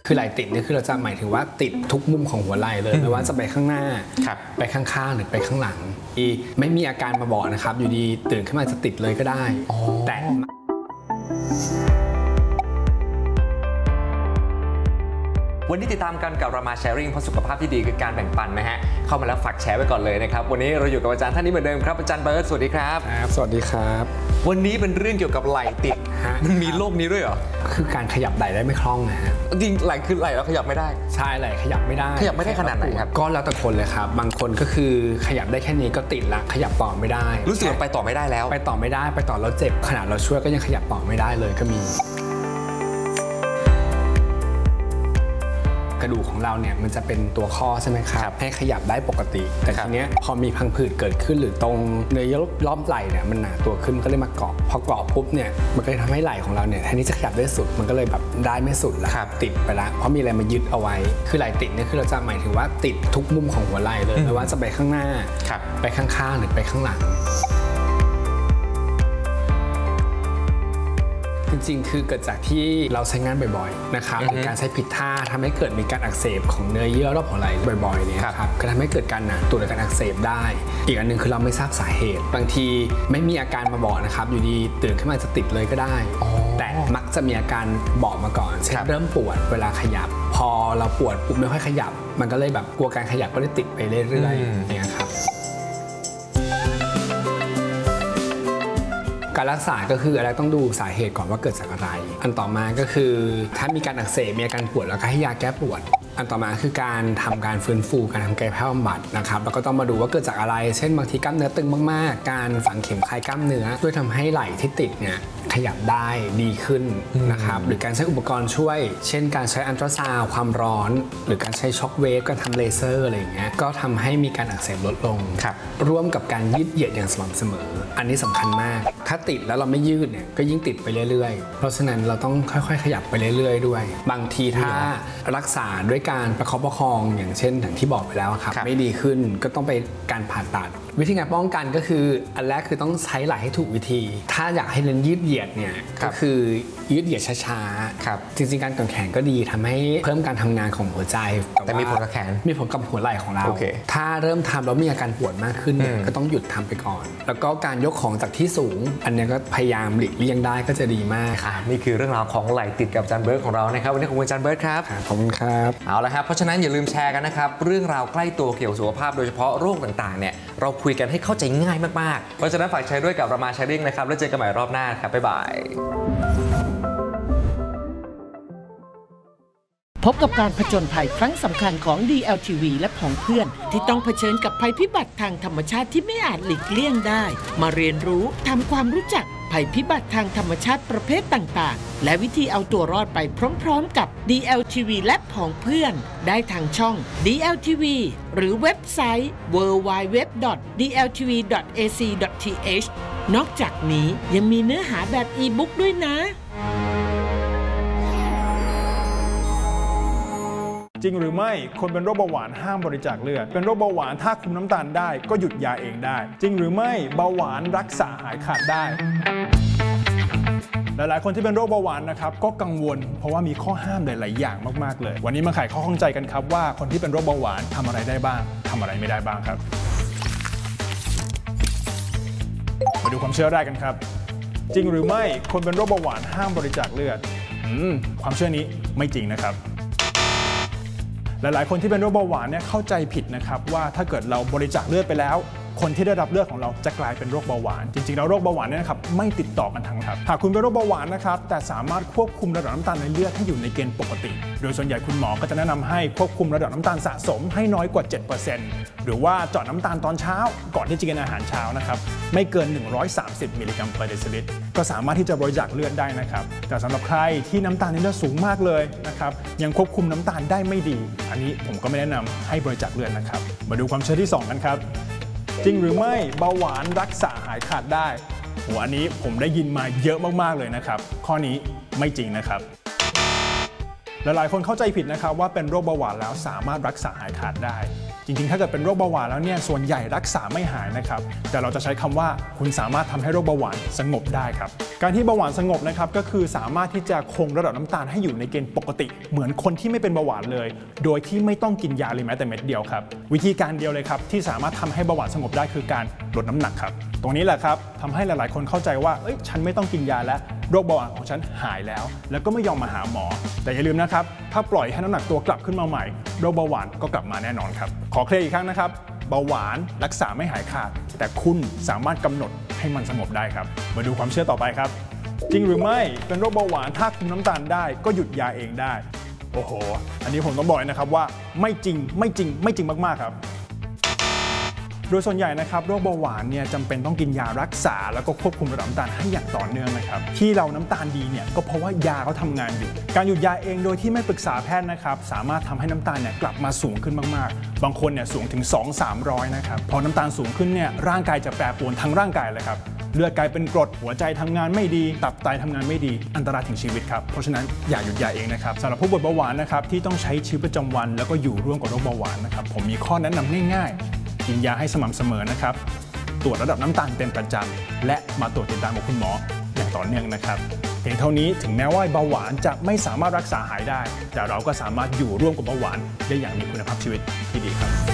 คือไหล่ติดนี่คือเราจะหมายถึงว่าติดทุกมุมของหัวไหล่เลยไม่ว่าจะไปข้างหน้าไปข้างๆหรือไปข้างหลังไม่มีอาการมาบอกนะครับอยู่ดีตื่นขึ้นมาจะติดเลยก็ได้แต่วันนี้ติดตามกันกับรามาแชร์ริ่งเพราะสุขภาพที่ดีคือการแบ่งปันนะฮะเข้ามาแล้วฝากแชร์ไว้ก่อนเลยนะครับวันนี้เราอยู่กับอาจารย์ท่านนี้เหมือนเดิมครับอาจารย์เบิร์ตสวัสดีครับสวัสดีครับวันนี้เป็นเรื่องเกี่ยวกับไหล่ติดมันมีโรคนี้ด้วยเหรอคือการขยับไหล่ได้ไม่คล่องนะฮะจริงไหล่คือไหล่แล้วขยับไม่ได้ใช่ไหล่ขยับไม่ได้ขนาดไหนครับก็แล้วแต่คนเลยครับบางคนก็คือขยับได้แค่นี้ก็ติดละขยับต่อไม่ได้รู้สึกไปต่อไม่ได้แล้วไปต่อไม่ได้ไปต่อแล้วเจ็บขนาดเราช่วยก็ยังขยับต่อไม่ได้เลยก็มีกระดูกของเราเนี่ยมันจะเป็นตัวข้อใช่ไหมครับให้ขยับได้ปกติแต่ทีเนี้ยพอมีพังผืดเกิดขึ้นหรือตรงเนื้อรอบไหล่เนี่ยมันหนาตัวขึ้นก็เลยมาเกาะพอเกาะปุ๊บเนี่ยมันก็ทำให้ไหล่ของเราเนี่ยแทนที่จะขยับได้สุดมันก็เลยแบบได้ไม่สุดแล้วติดไปละเพราะมีอะไรมายึดเอาไว้คือไหล่ติดเนี่ยคือเราจะหมายถึงว่าติดทุกมุมของหัวไหล่เลยไม่ว่าจะไปข้างหน้าไปข้างๆหรือไปข้างหลังจริงๆคือเกิดจากที่เราใช้งานบ่อยๆนะครับหรือการใช้ผิดท่าทำให้เกิดมีการอักเสบของเนื้อเยื่อรอบหัวไหล่บ่อยๆเนี่ยครับก็ทำให้เกิดการหนาตัวหรือการอักเสบได้อีกอันนึงคือเราไม่ทราบสาเหตุบางทีไม่มีอาการมาบอกนะครับอยู่ดีตื่นขึ้นมาจะติดเลยก็ได้แต่มักจะมีอาการบอกมาก่อนเช่นเริ่มปวดเวลาขยับพอเราปวดปุ๊บไม่ค่อยขยับมันก็เลยแบบกลัวการขยับก็เลยติดไปเรื่อยๆเนี่ยครับการรักษาก็คืออะไรต้องดูสาเหตุก่อนว่าเกิดจากอะไรอันต่อมาก็คือถ้ามีการอักเสบมีอาการปวดแล้วก็ให้ยาแก้ปวดอันต่อมาคือการทำการฟื้นฟูการทำกายภาพบำบัดนะครับแล้วก็ต้องมาดูว่าเกิดจากอะไรเช่นบางทีกล้ามเนื้อตึงมากๆการฝังเข็มคลายกล้ามเนื้อช่วยทำให้ไหล่ที่ติดเนี่ยขยับได้ดีขึ้นนะครับหรือการใช้อุปกรณ์ช่วยเช่นการใช้อัลตราซาวด์ความร้อนหรือการใช้ช็อคเวฟการทำเลเซอร์อะไรอย่างเงี้ยก็ทำให้มีการอักเสบลดลงร่วมกับการยืดเหยียดอย่างสม่ำเสมออันนี้สำคัญมากถ้าติดแล้วเราไม่ยืดเนี่ยก็ยิ่งติดไปเรื่อยๆเพราะฉะนั้นเราต้องค่อยๆขยับไปเรื่อยๆด้วยบางทีถ้ารักษาด้วยการประคับประคองอย่างเช่นอย่างที่บอกไปแล้วครับไม่ดีขึ้นก็ต้องไปการผ่าตัดวิธีการป้องกันก็คืออันแรกคือต้องใช้ไหล่ให้ถูกวิธีถ้าอยากให้เน้นยืดเหยียดเนี่ยก็คือยืดเหยียดช้าๆจริงๆการกางแขนก็ดีทำให้เพิ่มการทำงานของหัวใจแต่มีผลกับแขนมีผลกับหัวไหล่ของเราถ้าเริ่มทำแล้วมีอาการปวดมากขึ้นก็ต้องหยุดทำไปก่อนแล้วก็การยกของจากที่สูงอันนี้ก็พยายามหลีกเลี่ยงได้ก็จะดีมากนี่คือเรื่องราวของไหล่ติดกับอาจารย์เบิร์ตของเรานะครับวันนี้ขอบคุณอาจารย์เบิร์ตครับขอบคุณครับเอาละครับเพราะฉะนั้นอย่าลืมแชร์กันนะครับเรื่องราวใกล้ตัวเกี่ยวกับสุขภาพโดยเฉพาะโรคต่างๆเนี่ยเราคุยกันให้เข้าใจง่ายมากๆเพราะฉะนั้นฝากแชร์ด้วยกับรามาแชร์ริ่งนะครับแล้วเจอกันใหม่รอบหน้าครับบ๊ายบายพบกับการผจญภัยครั้งสำคัญของ DLTV และของเพื่อนที่ต้องเผชิญกับภัยพิบัติทางธรรมชาติที่ไม่อาจหลีกเลี่ยงได้มาเรียนรู้ทำความรู้จักภัยพิบัติทางธรรมชาติประเภทต่างๆและวิธีเอาตัวรอดไปพร้อมๆกับ DLTV และของเพื่อนได้ทางช่อง DLTV หรือเว็บไซต์ www.dltv.ac.th นอกจากนี้ยังมีเนื้อหาแบบอีบุ๊กด้วยนะจริงหรือไม่คนเป็นโรคเบาหวานห้ามบริจาคเลือดเป็นโรคเบาหวานถ้าคุมน้ำตาลได้ก็หยุดยาเองได้จริงหรือไม่เบาหวานรักษาหายขาดได้หลายๆคนที่เป็นโรคเบาหวานนะครับก็กังวลเพราะว่ามีข้อห้ามหลายๆอย่างมากๆเลยวันนี้มาไขข้อข้องใจกันครับว่าคนที่เป็นโรคเบาหวานทำอะไรได้บ้างทำอะไรไม่ได้บ้างครับมาดูความเชื่อแรกกันครับจริงหรือไม่คนเป็นโรคเบาหวานห้ามบริจาคเลือดความเชื่อนี้ไม่จริงนะครับหลายๆคนที่เป็นโรคเบาหวานเนี่ยเข้าใจผิดนะครับว่าถ้าเกิดเราบริจาคเลือดไปแล้วคนที่ได้รับเลือดของเราจะกลายเป็นโรคเบาหวานจริงๆแล้วโรคเบาหวานเนี่ยนะครับไม่ติดต่อกันทั้งครับหากคุณเป็นโรคเบาหวานนะครับแต่สามารถควบคุมระดับน้ำตาลในเลือดให้อยู่ในเกณฑ์ปกติโดยส่วนใหญ่คุณหมอก็จะแนะนำให้ควบคุมระดับน้ำตาลสะสมให้น้อยกว่า 7% หรือว่าเจาะน้ำตาลตอนเช้าก่อนที่จะกินอาหารเช้านะครับไม่เกิน130มิลลิกรัมต่อเดซิลิตรก็สามารถที่จะบริจาคเลือดได้นะครับแต่สำหรับใครที่น้ำตาลในเลือดสูงมากเลยนะครับยังควบคุมน้ำตาลได้ไม่ดีอันนี้ผมก็ไม่แนะนำให้บริจาคเลือดนะครับมาดูความเชื่อที่2กันครับจริงหรือไม่เบาหวานรักษาหายขาดได้อันนี้ผมได้ยินมาเยอะมากๆเลยนะครับข้อนี้ไม่จริงนะครับหลายๆคนเข้าใจผิดนะครับว่าเป็นโรคเบาหวานแล้วสามารถรักษาหายขาดได้จจริงๆถ้าเกิดเป็นโรคเบาหวานแล้วเนี่ยส่วนใหญ่รักษาไม่หายนะครับแต่เราจะใช้คำว่าคุณสามารถทำให้โรคเบาหวานสงบได้ครับการที่เบาหวานสงบนะครับก็คือสามารถที่จะคงระดับน้ำตาลให้อยู่ในเกณฑ์ปกติเหมือนคนที่ไม่เป็นเบาหวานเลยโดยที่ไม่ต้องกินยาเลยแม้แต่เม็ดเดียวครับวิธีการเดียวเลยครับที่สามารถทำให้เบาหวานสงบได้คือการลดน้ำหนักครับตรงนี้แหละครับทำให้หลายๆคนเข้าใจว่าฉันไม่ต้องกินยาแล้วโรคเบาหวานของฉันหายแล้วก็ไม่ยอมมาหาหมอแต่อย่าลืมนะครับถ้าปล่อยให้น้ำหนักตัวกลับขึ้นมาใหม่โรคเบาหวานก็กลับมาแน่นอนครับขอเคลียร์อีกครั้งนะครับเบาหวานรักษาไม่หายขาดแต่คุณสามารถกำหนดให้มันสงบได้ครับมาดูความเชื่อต่อไปครับจริงหรือไม่เป็นโรคเบาหวานถ้าคุมน้ำตาลได้ก็หยุดยาเองได้โอ้โหอันนี้ผมต้องบอกนะครับว่าไม่จริงมากๆครับโดยส่วนใหญ่นะครับโรคเบาหวานเนี่ยจำเป็นต้องกินยารักษาแล้วก็ควบคุมระดับน้ำตาลให้อย่างต่อเนื่องนะครับที่เราน้ำตาลดีเนี่ยก็เพราะว่ายาเขาทำงานอยู่การหยุดยาเองโดยที่ไม่ปรึกษาแพทย์นะครับสามารถทำให้น้ำตาลเนี่ยกลับมาสูงขึ้นมากๆบางคนเนี่ยสูงถึง 200-300 นะครับพอน้ำตาลสูงขึ้นเนี่ยร่างกายจะแปรปรวนทั้งร่างกายเลยครับเลือดกลายเป็นกรดหัวใจทำงานไม่ดีตับไตทำงานไม่ดีอันตรายถึงชีวิตครับเพราะฉะนั้นอย่าหยุดยาเองนะครับสำหรับผู้ป่วยเบาหวานนะครับที่ต้องใช้ชีวิตประจำวันแล้วก็อยู่ร่วมกับโรคเบาหวานนะครับผมมีข้อแนะนำง่ายๆกินยาให้สม่ำเสมอนะครับตรวจระดับน้ำตาลเป็นประจำและมาตรวจติดตามกับคุณหมออย่างต่อเนื่องนะครับเพียงเท่านี้ถึงแม้ว่าเบาหวานจะไม่สามารถรักษาหายได้แต่เราก็สามารถอยู่ร่วมกับเบาหวานได้อย่างมีคุณภาพชีวิตที่ดีครับ